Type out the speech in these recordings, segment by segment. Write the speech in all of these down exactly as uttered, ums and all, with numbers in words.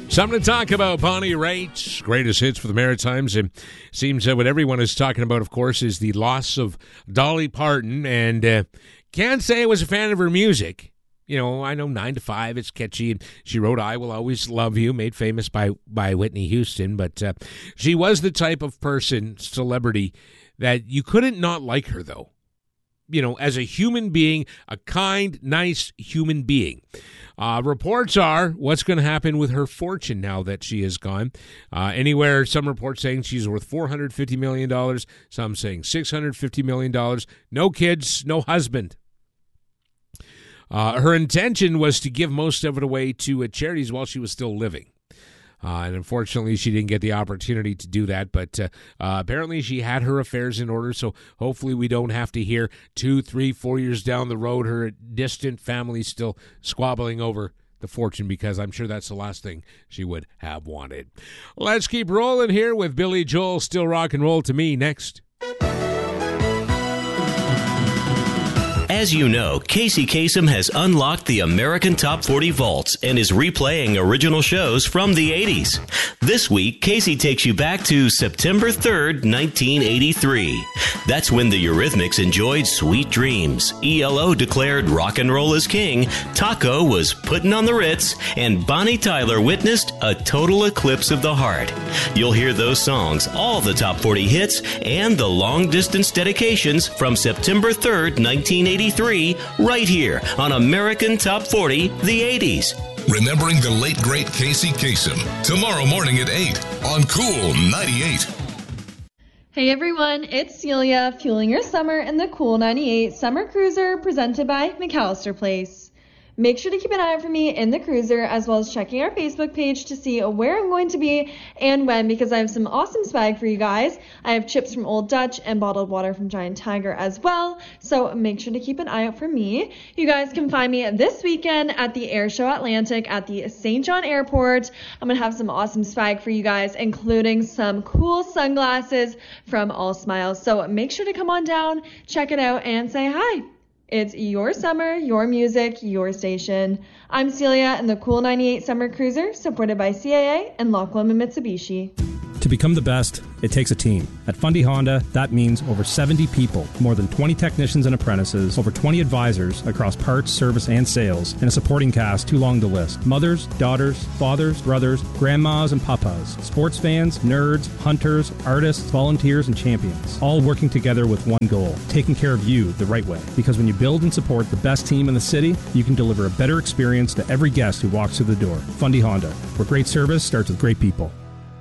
Something to talk about. Bonnie Raitt's greatest hits for the Maritimes. And seems that what everyone is talking about, of course, is the loss of Dolly Parton. And uh, can't say I was a fan of her music. You know, I know nine to five, it's catchy. And she wrote I Will Always Love You, made famous by, by Whitney Houston. But uh, she was the type of person, celebrity, that you couldn't not like her, though. You know, as a human being, a kind, nice human being. Uh, reports are what's going to happen with her fortune now that she is gone. Uh, anywhere, some reports saying she's worth four hundred fifty million dollars, some saying six hundred fifty million dollars. No kids, no husband. Uh, her intention was to give most of it away to uh, charities while she was still living. Uh, and unfortunately, she didn't get the opportunity to do that. But uh, uh, apparently, she had her affairs in order. So hopefully, we don't have to hear two, three, four years down the road her distant family still squabbling over the fortune, because I'm sure that's the last thing she would have wanted. Let's keep rolling here with Billy Joel, Still Rock and Roll to Me, next. As you know, Casey Kasem has unlocked the American Top forty vaults and is replaying original shows from the eighties. This week, Casey takes you back to September third, nineteen eighty-three. That's when the Eurythmics enjoyed Sweet Dreams, E L O declared rock and roll is king, Taco was putting on the Ritz, and Bonnie Tyler witnessed a total eclipse of the heart. You'll hear those songs, all the top forty hits, and the long-distance dedications from September third, nineteen eighty-three, right here on American Top forty, the eighties. Remembering the late, great Casey Kasem. Tomorrow morning at eight on Cool ninety-eight. Hey everyone, it's Celia, fueling your summer in the Cool ninety-eight Summer Cruiser presented by McAllister Place. Make sure to keep an eye out for me in the cruiser, as well as checking our Facebook page to see where I'm going to be and when, because I have some awesome swag for you guys. I have chips from Old Dutch and bottled water from Giant Tiger as well, so make sure to keep an eye out for me. You guys can find me this weekend at the Air Show Atlantic at the Saint John Airport. I'm going to have some awesome swag for you guys, including some cool sunglasses from All Smiles. So make sure to come on down, check it out, and say hi. It's your summer, your music, your station. I'm Celia in the Cool ninety-eight Summer Cruiser, supported by C A A and Lachlan and Mitsubishi. To become the best, it takes a team. At Fundy Honda, that means over seventy people, more than twenty technicians and apprentices, over twenty advisors across parts, service, and sales, and a supporting cast too long to list. Mothers, daughters, fathers, brothers, grandmas, and papas, sports fans, nerds, hunters, artists, volunteers, and champions, all working together with one goal, taking care of you the right way. Because when you build and support the best team in the city, you can deliver a better experience to every guest who walks through the door. Fundy Honda, where great service starts with great people.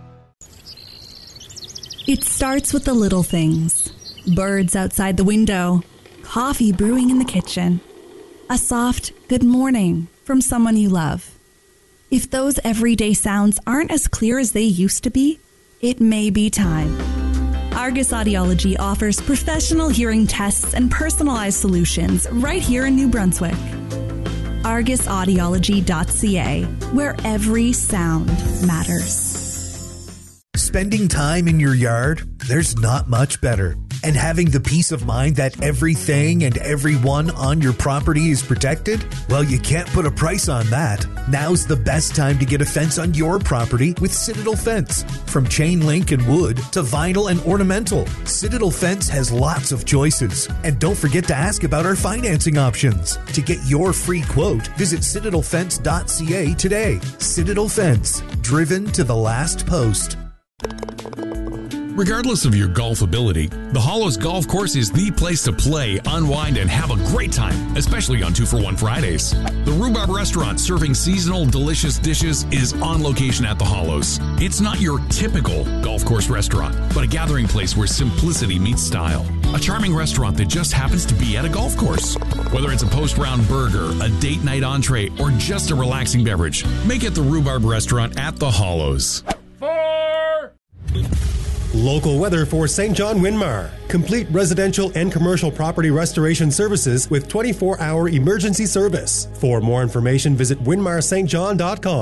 It starts with the little things. Birds outside the window, coffee brewing in the kitchen, a soft good morning from someone you love. If those everyday sounds aren't as clear as they used to be, it may be time. Argus Audiology offers professional hearing tests and personalized solutions right here in New Brunswick. argus audiology dot c a, where every sound matters. Spending time in your yard, there's not much better. And having the peace of mind that everything and everyone on your property is protected? Well, you can't put a price on that. Now's the best time to get a fence on your property with Citadel Fence. From chain link and wood to vinyl and ornamental, Citadel Fence has lots of choices. And don't forget to ask about our financing options. To get your free quote, visit citadel fence dot c a today. Citadel Fence, driven to the last post. Regardless of your golf ability, the Hollows Golf Course is the place to play, unwind, and have a great time, especially on two for one Fridays. The Rhubarb Restaurant, serving seasonal delicious dishes, is on location at the Hollows. It's not your typical golf course restaurant, but a gathering place where simplicity meets style. A charming restaurant that just happens to be at a golf course. Whether it's a post-round burger, a date night entree, or just a relaxing beverage, make it the Rhubarb Restaurant at the Hollows. Four! Local weather for Saint John Winmar. Complete residential and commercial property restoration services with twenty-four hour emergency service. For more information, visit winmar st john dot com.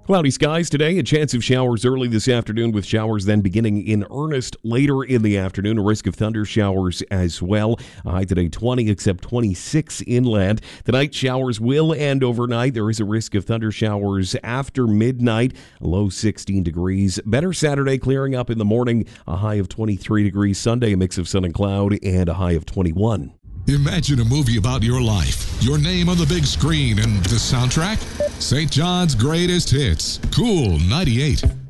Cloudy skies today, a chance of showers early this afternoon with showers then beginning in earnest later in the afternoon. A risk of thunder showers as well. A high today twenty, except twenty-six inland. Tonight showers will end overnight. There is a risk of thunder showers after midnight. A low sixteen degrees. Better Saturday, clearing up in the morning. A high of twenty-three degrees. Sunday a mix of sun and cloud and a high of twenty-one. Imagine a movie about your life, your name on the big screen, and the soundtrack? Saint John's Greatest Hits. Cool ninety-eight.